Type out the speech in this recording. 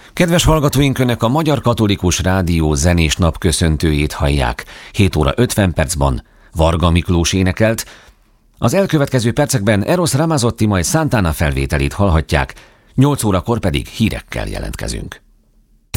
Kedves hallgatóink, Önök a Magyar Katolikus Rádió zenés napköszöntőjét hallják. 7 óra 50 percben Varga Miklós énekelt. Az elkövetkező percekben Eros Ramazzotti majd Santana felvételét hallhatják, 8 órakor pedig hírekkel jelentkezünk.